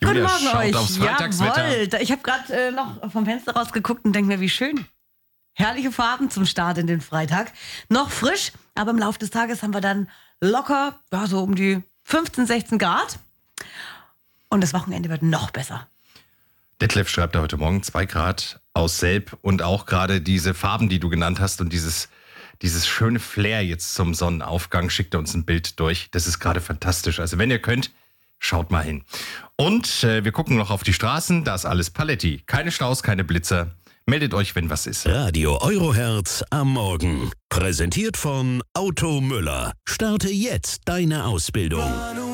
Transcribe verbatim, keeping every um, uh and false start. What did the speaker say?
Julia Guten Morgen schaut euch. aufs Freitagswetter. Jawohl. Ich habe gerade äh, noch vom Fenster rausgeguckt und denke mir, wie schön. Herrliche Farben zum Start in den Freitag. Noch frisch, aber im Laufe des Tages haben wir dann locker, ja, so um die fünfzehn, sechzehn Grad. Und das Wochenende wird noch besser. Detlef schreibt da heute Morgen zwei Grad aus Selb und auch gerade diese Farben, die du genannt hast und dieses, dieses schöne Flair jetzt zum Sonnenaufgang, schickt er uns ein Bild durch. Das ist gerade fantastisch. Also wenn ihr könnt, schaut mal hin. Und äh, wir gucken noch auf die Straßen, da ist alles Paletti. Keine Staus, keine Blitzer. Meldet euch, wenn was ist. Radio Eurohertz am Morgen. Präsentiert von Auto Müller. Starte jetzt deine Ausbildung.